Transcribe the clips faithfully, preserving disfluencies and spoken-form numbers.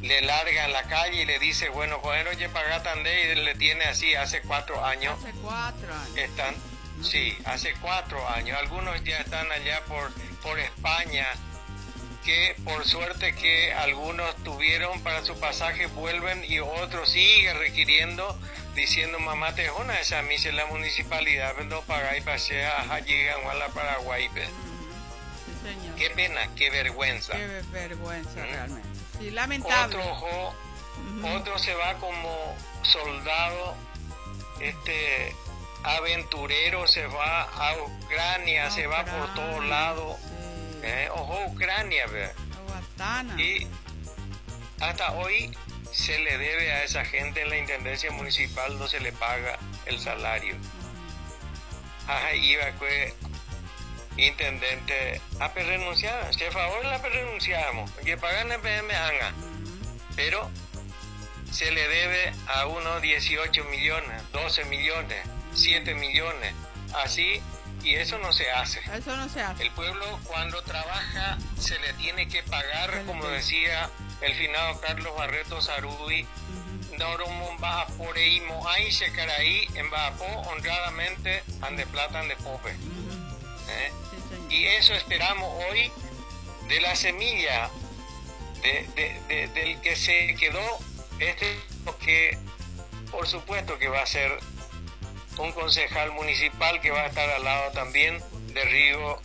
le larga en la calle y le dice, bueno, bueno, oye, paga tandé, y le tiene así hace cuatro años. Hace cuatro años. Están, sí, hace cuatro años. Algunos ya están allá por, por España, que por suerte que algunos tuvieron para su pasaje, vuelven, y otros siguen requiriendo, diciendo, mamá, te una esa misa en la municipalidad, no pagáis pasea, llegan a la Paraguay. Sí, señor. Qué pena, qué vergüenza. Qué vergüenza, ¿Mm? realmente. Sí, lamentable. Otro, ojo, Uh-huh. otro se va como soldado, este aventurero, se va a Ucrania, A se va por Ucrania, todos lados. sí. Eh, ojo, Ucrania, ¿verdad? Guatana. Y hasta hoy se le debe a esa gente en la intendencia municipal, no se le paga el salario. Ajá, iba que intendente a renunciar, si a favor la renunciamos, que pagan el P M haga, pero se le debe a unos dieciocho millones, doce millones, siete millones, así, y eso no se hace. Eso no se hace. El pueblo cuando trabaja se le tiene que pagar, como decía el finado Carlos Barreto Sarubi, Norum va por ahí, Moai Shekaraí, en Bapo, honradamente, ande plata, ande pope. ¿Eh? Y eso esperamos hoy de la semilla de, de, de, del que se quedó, este que por supuesto que va a ser un concejal municipal que va a estar al lado también de Rigo,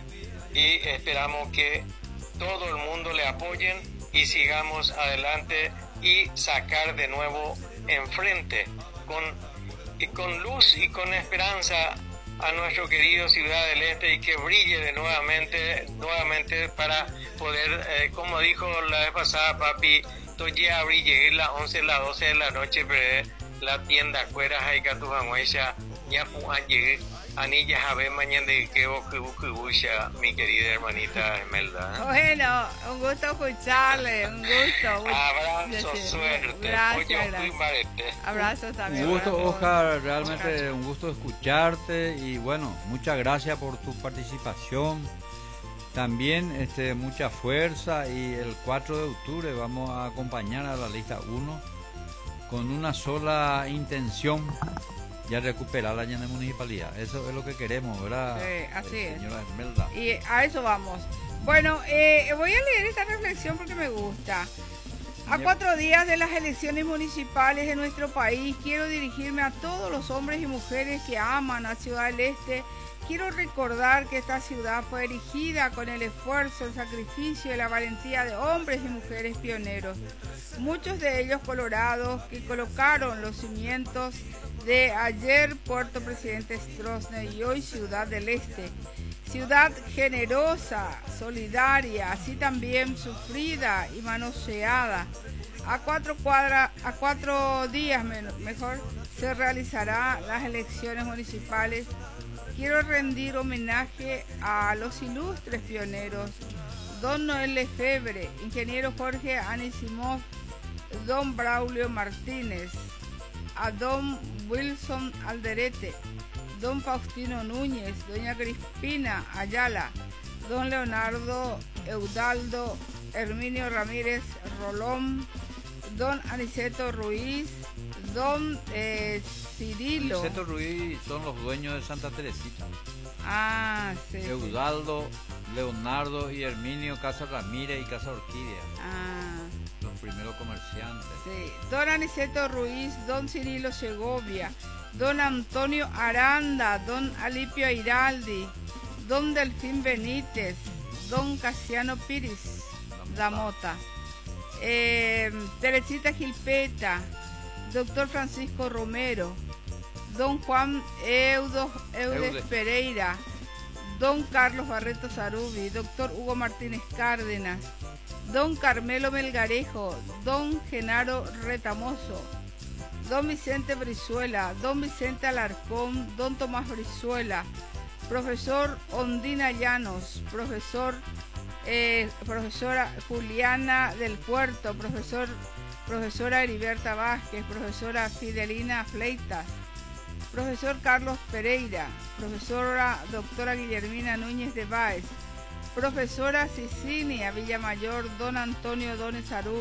y esperamos que todo el mundo le apoyen y sigamos adelante y sacar de nuevo enfrente con, y con luz y con esperanza a nuestro querido Ciudad del Este, y que brille de nuevamente, nuevamente para poder, eh, como dijo la vez pasada papi, toye abrir, llegué las once, las doce de la noche, pero la tienda afuera, Jaika tu Jamuesha, ya puedan llegar, anillas a ver mañana de que vos que busca, mi querida hermanita Esmelda. Bueno, un gusto escucharle, un gusto. Abrazo, Sí, sí. Suerte. Gracias, Oye, gracias. Marete. Abrazo también. Un gusto, Abrazo. Oscar, realmente un gusto escucharte, y bueno, muchas gracias por tu participación. También este, mucha fuerza, y el cuatro de octubre vamos a acompañar a la lista uno con una sola intención, ya recuperar la llana municipalidad. Eso es lo que queremos, ¿verdad? Sí, así es. Señora Esmeralda. Y a eso vamos. Bueno, eh, voy a leer esta reflexión porque me gusta. A cuatro días de las elecciones municipales de nuestro país, quiero dirigirme a todos los hombres y mujeres que aman a Ciudad del Este. Quiero recordar que esta ciudad fue erigida con el esfuerzo, el sacrificio y la valentía de hombres y mujeres pioneros. Muchos de ellos colorados que colocaron los cimientos de ayer Puerto Presidente Stroessner y hoy Ciudad del Este. Ciudad generosa, solidaria, así también sufrida y manoseada. A cuatro cuadras, a cuatro días mejor, se realizarán las elecciones municipales. Quiero rendir homenaje a los ilustres pioneros: don Noel Lefebvre, ingeniero Jorge Anisimov, don Braulio Martínez, a don Wilson Alderete, don Faustino Núñez, doña Crispina Ayala, don Leonardo Eudaldo Herminio Ramírez Rolón, don Aniceto Ruiz, don eh, Cirilo. Aniceto Ruiz son los dueños de Santa Teresita. Ah, sí. Eudaldo, Leonardo y Herminio Casa Ramírez y Casa Orquídea. Ah, Los primeros comerciantes. sí. Don Aniceto Ruiz, don Cirilo Segovia, don Antonio Aranda, don Alipio Airaldi, don Delfín Benítez, don Casiano Piris Damota, eh, Teresita Gilpeta, doctor Francisco Romero, don Juan Eudo, Eudes Eudes. Pereira, don Carlos Barreto Sarubi, doctor Hugo Martínez Cárdenas, don Carmelo Melgarejo, don Genaro Retamoso, don Vicente Brizuela, don Vicente Alarcón, don Tomás Brizuela, profesor Ondina Llanos, profesor eh, profesora Juliana del Puerto, profesor profesora Heriberta Vázquez, profesora Fidelina Fleitas, profesor Carlos Pereira, profesora doctora Guillermina Núñez de Báez, profesora Cicilia Villamayor, don Antonio Dones Aru,